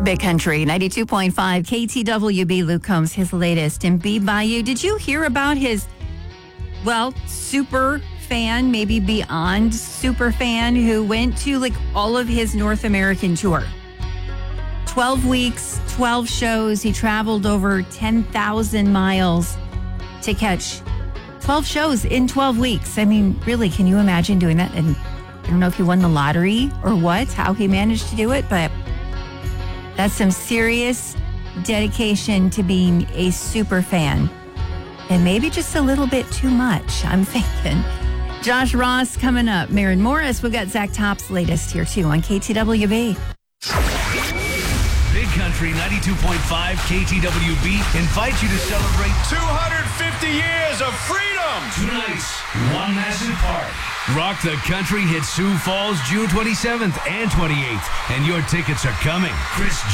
Big Country, 92.5 KTWB. Luke Combs, his latest. And Be Bayou, did you hear about his, super fan, maybe beyond super fan, who went to all of his North American tour? 12 weeks, 12 shows. He traveled over 10,000 miles to catch 12 shows in 12 weeks. I mean, really, can you imagine doing that? And I don't know if he won the lottery or how he managed to do it, but that's some serious dedication to being a super fan. And maybe just a little bit too much, I'm thinking. Josh Ross coming up. Maren Morris. We've got Zach Top's latest here, too, on KTWB. Big Country 92.5 KTWB invites you to celebrate 250 years of freedom. Tonight, one massive party. Rock the Country hits Sioux Falls June 27th and 28th, and your tickets are coming. Chris